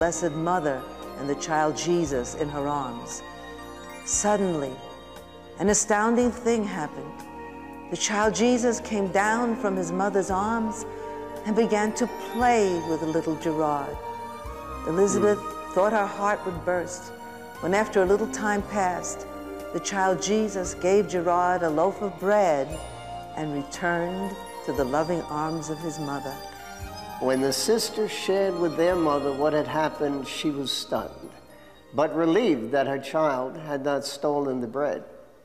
Blessed Mother and the child Jesus in her arms. Suddenly, an astounding thing happened. The child Jesus came down from his mother's arms and began to play with little Gerard. Elizabeth thought her heart would burst when, after a little time passed, the child Jesus gave Gerard a loaf of bread and returned to the loving arms of his mother. When the sisters shared with their mother what had happened, she was stunned, but relieved that her child had not stolen the bread.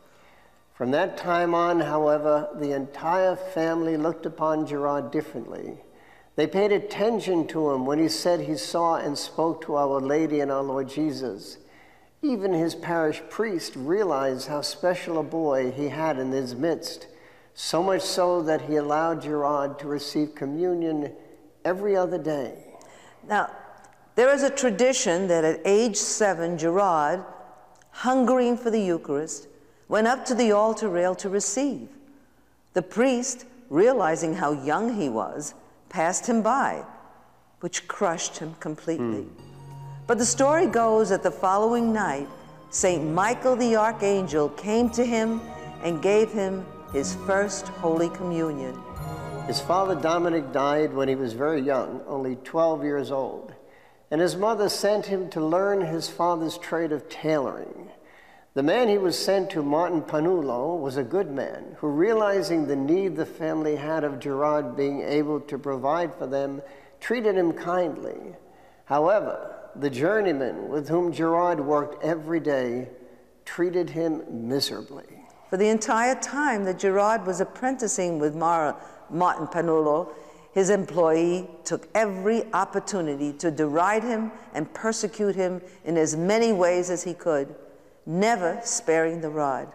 From that time on, however, the entire family looked upon Gerard differently. They paid attention to him when he said he saw and spoke to Our Lady and our Lord Jesus. Even his parish priest realized how special a boy he had in his midst, so much so that he allowed Gerard to receive communion every other day. Now, there is a tradition that at age 7, Gerard, hungering for the Eucharist, went up to the altar rail to receive. The priest, realizing how young he was, passed him by, which crushed him completely. But the story goes that the following night, St. Michael the Archangel came to him and gave him his first Holy Communion. His father Dominic died when he was very young, only 12 years old, and his mother sent him to learn his father's trade of tailoring. The man he was sent to, Martin Panulo, was a good man who, realizing the need the family had of Gerard being able to provide for them, treated him kindly. However, the journeyman with whom Gerard worked every day treated him miserably. For the entire time that Gerard was apprenticing with Martin Panulo, his employee took every opportunity to deride him and persecute him in as many ways as he could, never sparing the rod.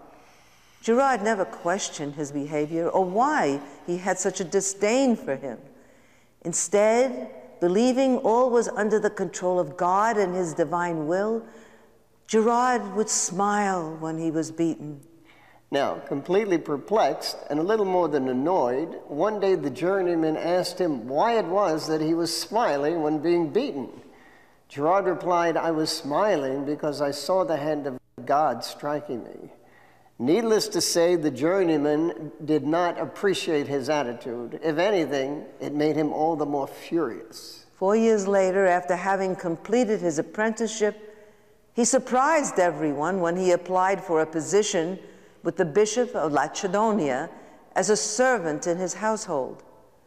Gerard never questioned his behavior or why he had such a disdain for him. Instead, believing all was under the control of God and his divine will, Gerard would smile when he was beaten. Now, completely perplexed and a little more than annoyed, one day the journeyman asked him why it was that he was smiling when being beaten. Gerard replied, "I was smiling because I saw the hand of God striking me." Needless to say, the journeyman did not appreciate his attitude. If anything, it made him all the more furious. 4 years later, after having completed his apprenticeship, he surprised everyone when he applied for a position with the Bishop of Lacedonia as a servant in his household.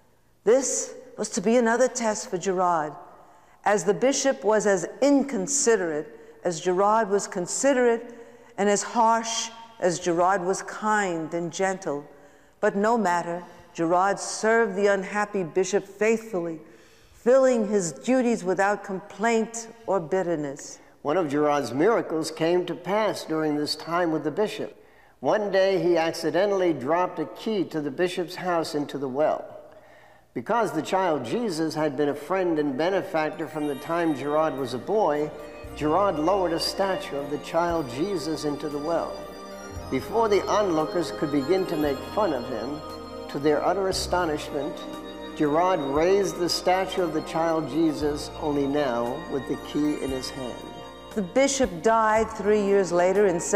This was to be another test for Gerard, as the bishop was as inconsiderate as Gerard was considerate, and as harsh as Gerard was kind and gentle. But no matter, Gerard served the unhappy bishop faithfully, filling his duties without complaint or bitterness. One of Gerard's miracles came to pass during this time with the bishop. One day he accidentally dropped a key to the bishop's house into the well. Because the child Jesus had been a friend and benefactor from the time Gerard was a boy, Gerard lowered a statue of the child Jesus into the well. Before the onlookers could begin to make fun of him, to their utter astonishment, Gerard raised the statue of the child Jesus, only now with the key in his hand. The bishop died 3 years later in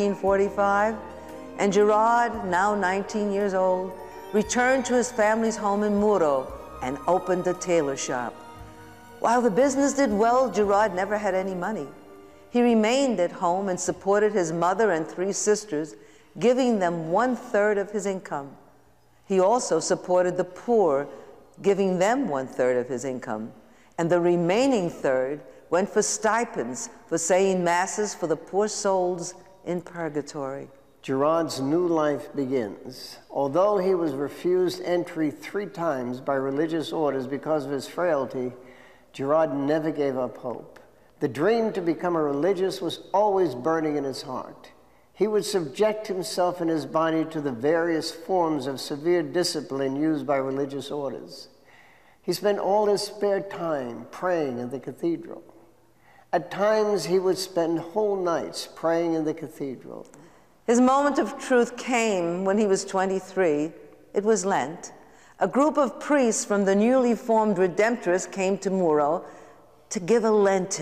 1745, and Gerard, now 19 years old, returned to his family's home in Muro and opened a tailor shop. While the business did well, Gerard never had any money. He remained at home and supported his mother and 3 sisters, giving them 1/3 of his income. He also supported the poor, giving them 1/3 of his income, and the remaining third went for stipends for saying masses for the poor souls in purgatory. Gerard's new life begins. Although he was refused entry 3 times by religious orders because of his frailty, Gerard never gave up hope. The dream to become a religious was always burning in his heart. He would subject himself and his body to the various forms of severe discipline used by religious orders. He spent all his spare time praying in the cathedral. At times, he would spend whole nights praying in the cathedral. His moment of truth came when he was 23. It was Lent. A group of priests from the newly formed Redemptorists came to Muro to give a Lenten